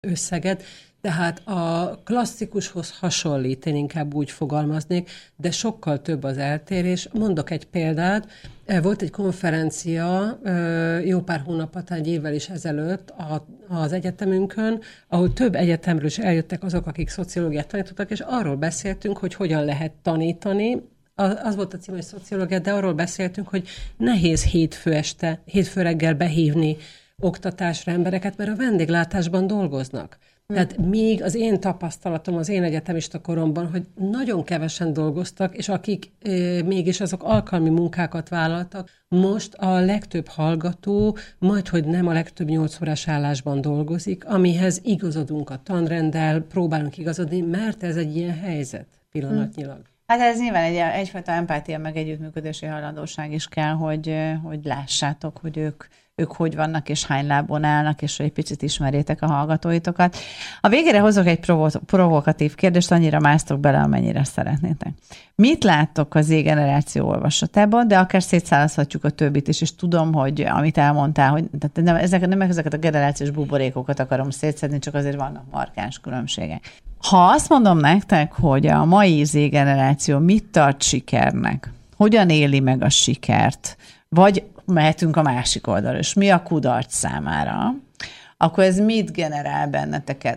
összeget, tehát a klasszikushoz hasonlít, én inkább úgy fogalmaznék, de sokkal több az eltérés. Mondok egy példát. Volt egy konferencia jó pár hónapot, egy évvel is ezelőtt az egyetemünkön, ahol több egyetemről is eljöttek azok, akik szociológiát tanítottak, és arról beszéltünk, hogy hogyan lehet tanítani. Az volt a cím, hogy szociológia, de arról beszéltünk, hogy nehéz hétfő reggel behívni oktatásra embereket, mert a vendéglátásban dolgoznak. Tehát még az én tapasztalatom az én egyetemista koromban, hogy nagyon kevesen dolgoztak, és akik mégis azok alkalmi munkákat vállaltak, most a legtöbb hallgató, majdhogy nem a legtöbb 8 órás állásban dolgozik, amihez igazodunk a tanrenddel, próbálunk igazodni, mert ez egy ilyen helyzet pillanatnyilag. Hát ez nyilván egyfajta empátia, meg együttműködési hajlandóság is kell, hogy lássátok, hogy ők hogy vannak, és hány lábon állnak, és hogy egy picit ismerjétek a hallgatóitokat. A végére hozok egy provokatív kérdést, annyira másztok bele, amennyire szeretnétek. Mit láttok az Z-generáció olvasatában, de akár szétszállazhatjuk a többit is, és tudom, hogy amit elmondtál, hogy nem ezeket a generációs buborékokat akarom szétszedni, csak azért vannak markáns különbségek. Ha azt mondom nektek, hogy a mai Z-generáció mit tart sikernek, hogyan éli meg a sikert, vagy mehetünk a másik oldalra, és mi a kudarc számára, akkor ez mit generál benneteket?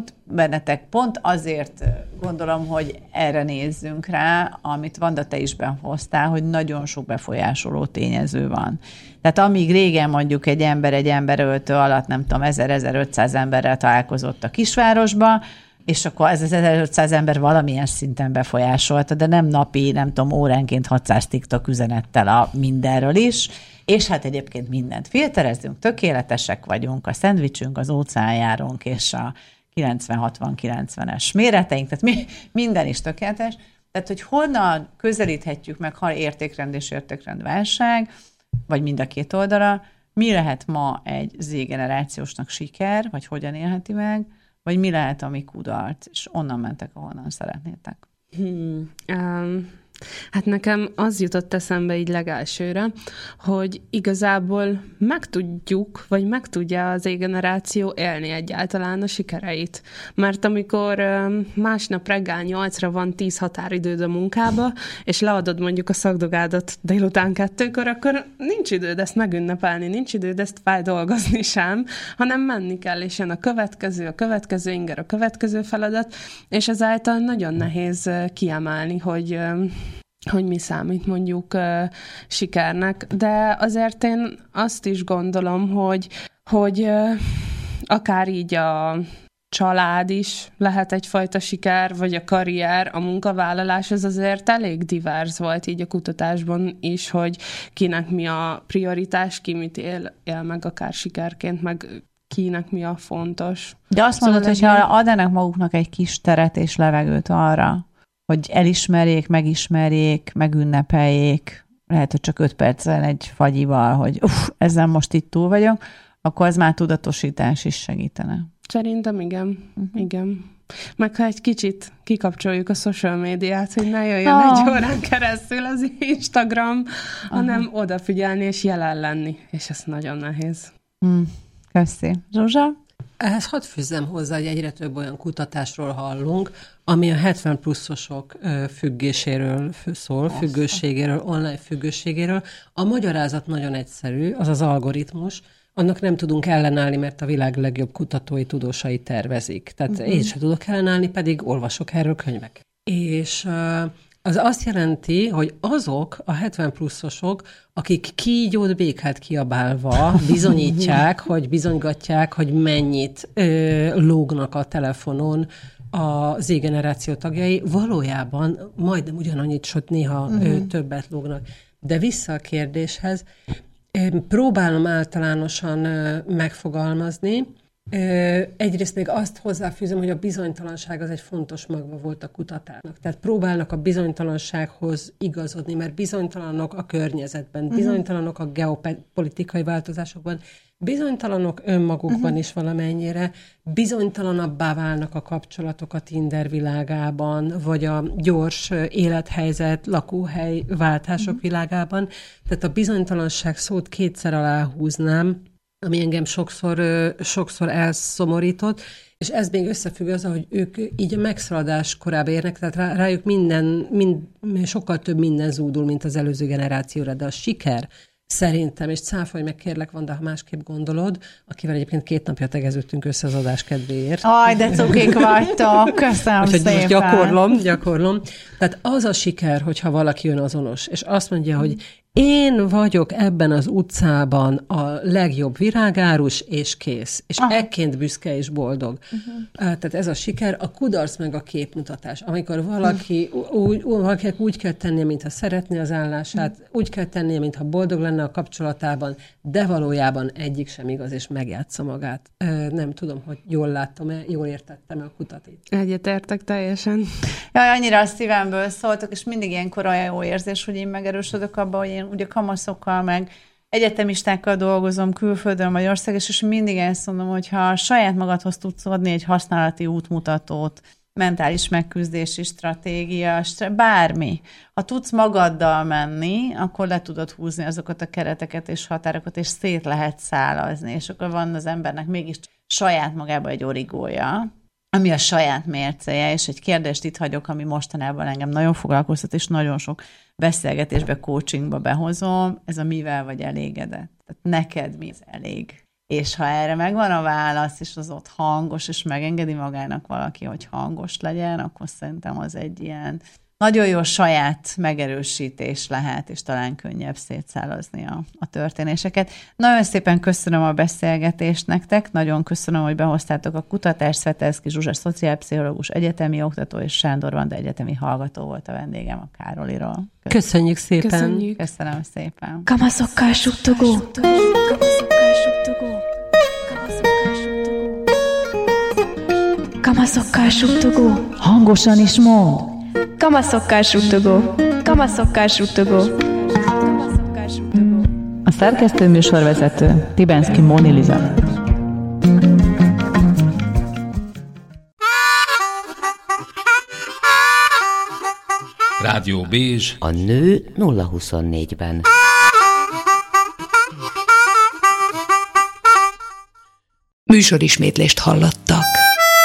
Pont azért gondolom, hogy erre nézzünk rá, amit Vanda, te is behoztál, hogy nagyon sok befolyásoló tényező van. Tehát amíg régen mondjuk egy emberöltő alatt, nem tudom, 1000-1500 emberrel találkozott a kisvárosba, és akkor ez az 1500 ember valamilyen szinten befolyásolta, de nem napi, nem tudom, óránként 600 TikTok üzenettel a mindenről is, és hát egyébként mindent filterezünk, tökéletesek vagyunk, a szendvicsünk, az óceánjárunk, és a 90-60-90-es méreteink, tehát minden is tökéletes. Tehát, hogy honnan közelíthetjük meg, ha értékrend és értékrendválság, vagy mind a két oldala, mi lehet ma egy Z-generációsnak siker, vagy hogyan élheti meg, vagy mi lehet, ami kudarc, és onnan mentek, ahonnan szeretnétek? Hát nekem az jutott eszembe így legelsőre, hogy igazából meg tudja az Z-generáció élni egyáltalán a sikereit. Mert amikor másnap reggel 8-ra van 10 határidőd a munkába, és leadod mondjuk a szakdogádat délután 2-kor, akkor nincs időd ezt megünnepelni, nincs időd ezt feldolgozni sem, hanem menni kell, és jön a következő inger, a következő feladat, és ezáltal nagyon nehéz kiemelni, hogy mi számít mondjuk sikernek. De azért én azt is gondolom, hogy akár így a család is lehet egyfajta siker, vagy a karrier, a munkavállalás, az azért elég divers volt így a kutatásban is, hogy kinek mi a prioritás, ki mit él meg akár sikerként, meg kinek mi a fontos. De azt mondod, hogy ha adnának maguknak egy kis teret és levegőt arra, hogy elismerjék, megismerjék, megünnepeljék, lehet, hogy csak 5 percen egy fagyival, hogy ezzel most itt túl vagyok, akkor az már tudatosítás is segítene. Szerintem igen. Igen. Meg ha egy kicsit kikapcsoljuk a social médiát, hogy ne jöjjön egy órán keresztül az Instagram, hanem odafigyelni és jelen lenni. És ez nagyon nehéz. Köszi. Zsuzsa? Ehhez hadd fűzzem hozzá, hogy egyre több olyan kutatásról hallunk, ami a 70 pluszosok függéséről szól, függőségéről, online függőségéről. A magyarázat nagyon egyszerű, az az algoritmus. Annak nem tudunk ellenállni, mert a világ legjobb kutatói, tudósai tervezik. Tehát én sem tudok ellenállni, pedig olvasok erről könyveket. És az azt jelenti, hogy azok a 70 pluszosok, akik kígyót békát kiabálva bizonygatják, hogy mennyit lógnak a telefonon a Z-generáció tagjai, valójában majdnem ugyanannyit, sőt néha többet lógnak. De vissza a kérdéshez, próbálom általánosan megfogalmazni. Egyrészt még azt hozzáfűzöm, hogy a bizonytalanság az egy fontos magva volt a kutatásnak. Tehát próbálnak a bizonytalansághoz igazodni, mert bizonytalanok a környezetben, bizonytalanok a geopolitikai változásokban, bizonytalanok önmagukban is valamennyire, bizonytalanabbá válnak a kapcsolatok a Tinder világában, vagy a gyors élethelyzet, lakóhely váltások világában. Tehát a bizonytalanság szót kétszer aláhúznám, ami engem sokszor elszomorított, és ez még összefügg az, hogy ők így a megszaladás korába érnek, tehát rájuk sokkal több minden zúdul, mint az előző generációra, de a siker szerintem, és cáfolj meg kérlek, Vanda, ha másképp gondolod, akivel egyébként 2 napja tegeződtünk össze az adás kedvéért. Aj, de cukik vagytok, köszönöm szépen. Most gyakorlom. Tehát az a siker, hogyha valaki önazonos, és azt mondja, hogy én vagyok ebben az utcában a legjobb virágárus, és kész. És ekként büszke és boldog. Tehát ez a siker, a kudarc meg a képmutatás. Amikor valakinek úgy kell tennie, mintha szeretné az állását, úgy kell tennie, mintha boldog lenne a kapcsolatában, de valójában egyik sem igaz, és megjátsza magát. Nem tudom, hogy jól láttam-e, jól értettem-e a kutatit. Egyetértek teljesen. Jaj, annyira a szívemből szóltok, és mindig ilyenkor olyan jó érzés, hogy én megerősödök abban, hogy én ugye kamaszokkal, meg egyetemistákkal dolgozom külföldön, Magyarországon, és mindig ezt mondom, hogy ha saját magadhoz tudsz adni egy használati útmutatót, mentális megküzdési stratégia, bármi. Ha tudsz magaddal menni, akkor le tudod húzni azokat a kereteket és határokat, és szét lehet szálazni, és akkor van az embernek mégis saját magában egy origója, ami a saját mércéje, és egy kérdést itt hagyok, ami mostanában engem nagyon foglalkoztat, és nagyon sok beszélgetésbe, coachingba behozom, ez a mivel vagy elégedett. Tehát neked mi az elég? És ha erre megvan a válasz, és az ott hangos, és megengedi magának valaki, hogy hangos legyen, akkor szerintem az egy ilyen nagyon jó saját megerősítés lehet, és talán könnyebb szétszálazni a történéseket. Nagyon szépen köszönöm a beszélgetést nektek, nagyon köszönöm, hogy behoztátok a kutatást. Svetelszky Zsuzsa, szociálpszichológus, egyetemi oktató, és Sándor Vanda egyetemi hallgató volt a vendégem a Károliról. Köszönjük szépen! Köszönöm szépen! Kamaszokkal suttogó! Kamaszokkal suttogó! Kamaszokkal suttogó! Hangosan is mond! Kamaszokkal suttogó! Kamaszokkal suttogó! A szerkesztő műsorvezető Tibenszky Móni Liza. Rádió Bézs. A nő 024-ben. Műsorismétlést hallottak.